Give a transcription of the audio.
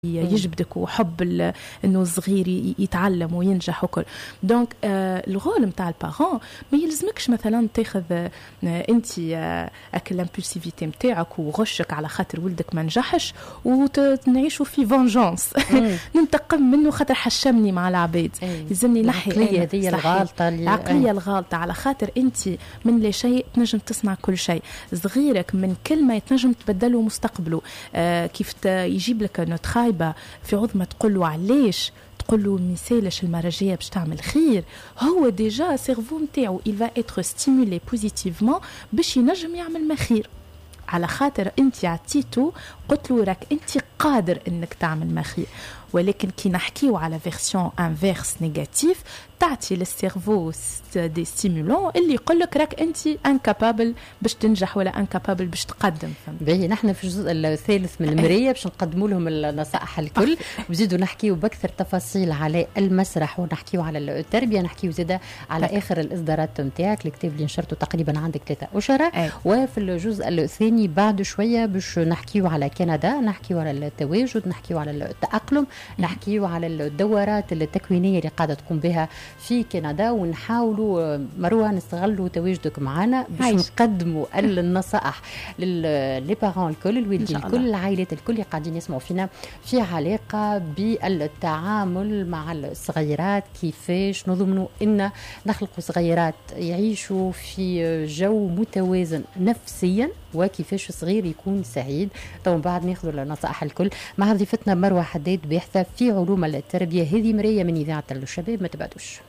يجبدك وحب انه الصغير يتعلم وينجح وكل. دونك الغول نتاع البارون ما يلزمكش مثلا تاخذ انت اكل الامبولسيفيتي نتاعك وغشك على خاطر ولدك ما نجحش وتعيشوا في فونجانس ننتقم منه خاطر حشمني مع العباد. يلزمني نحي العقليه هذه الغالطه، العقليه الغالطه على خاطر انت من لا شيء تنجم تصنع كل شيء. صغيرك من كلمه تنجم تبدله مستقبله. كيف يجيب لك نوت خايبه في عظمه تقول له علاش، تقول له مثالش المره الجايه باش تعمل خير، هو ديجا سيرفو نتاعو il va être stimulé positivement باش ينجم يعمل ما خير، على خاطر انت عطيته قلت له راك انت قادر انك تعمل ما خير. ولكن كي نحكيو على فيرسيون انفيرس نيجاتيف تعطي للسيرفو دي ستيمولون اللي يقول لك راك انت انكابابل باش تنجح ولا انكابابل باش تقدم. باهي نحن في الجزء الثالث من المرايه باش نقدموا لهم النصائح الكل وزيدوا نحكيو باكثر تفاصيل على المسرح ونحكيو على التربيه، نحكيو زيدا على اخر الاصدارات نتاعك الكتاب اللي نشرته تقريبا عندك 3 أشهر. وفي الجزء الثاني بعد شويه باش نحكيو على كندا، نحكيو على التواجد، نحكيو على التأقلم، نحكيو على الدورات التكوينيه اللي قاعده تقوم بها في كندا، ونحاولوا مروه نستغلوا تواجدك معنا باش نقدموا النصائح للي بارون الكل، الوالدين الكل، العائلات الكل اللي قاعدين يسمعوا فينا في علاقه بالتعامل مع الصغيرات، كيفاش نضمنوا ان نخلقوا صغيرات يعيشوا في جو متوازن نفسيا، وكيفاش الصغير يكون سعيد. طبعا بعد ناخذوا النصائح الكل مع ضيفتنا مروه حداد باحثه في علوم التربيه. هذه مرايه من اذاعه الشباب، ما تبعدوش.